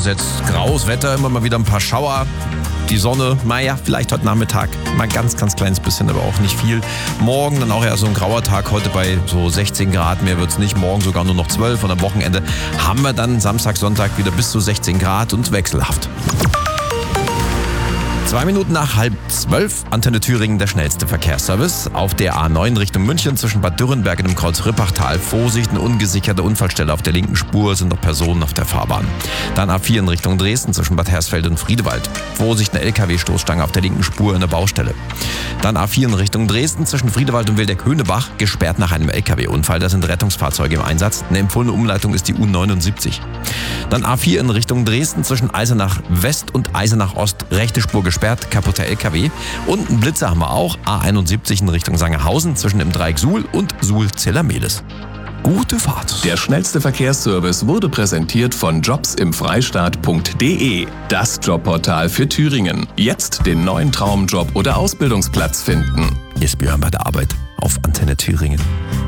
jetzt graues Wetter, immer mal wieder ein paar Schauer. Die Sonne, naja, vielleicht heute Nachmittag mal ganz kleines bisschen, aber auch nicht viel. Morgen dann auch eher so ein grauer Tag, heute bei so 16 Grad, mehr wird's nicht. Morgen sogar nur noch 12 und am Wochenende haben wir dann Samstag, Sonntag wieder bis zu 16 Grad und wechselhaft. 2 Minuten nach 11:30, Antenne Thüringen, der schnellste Verkehrsservice. Auf der A9 Richtung München zwischen Bad Dürrenberg und dem Kreuz Rippachtal. Vorsicht, eine ungesicherte Unfallstelle auf der linken Spur, sind noch Personen auf der Fahrbahn. Dann A4 in Richtung Dresden zwischen Bad Hersfeld und Friedewald. Vorsicht, eine LKW-Stoßstange auf der linken Spur in der Baustelle. Dann A4 in Richtung Dresden zwischen Friedewald und Wildeck-Höhnebach, gesperrt nach einem LKW-Unfall. Da sind Rettungsfahrzeuge im Einsatz. Eine empfohlene Umleitung ist die U79. Dann A4 in Richtung Dresden zwischen Eisenach West und Eisenach Ost, rechte Spur gesperrt, kaputter LKW. Und einen Blitzer haben wir auch, A71 in Richtung Sangerhausen zwischen dem Dreieck Suhl und Suhl-Zellamedes. Gute Fahrt. Der schnellste Verkehrsservice wurde präsentiert von jobsimfreistaat.de, das Jobportal für Thüringen. Jetzt den neuen Traumjob oder Ausbildungsplatz finden. Hier ist Björn bei der Arbeit auf Antenne Thüringen.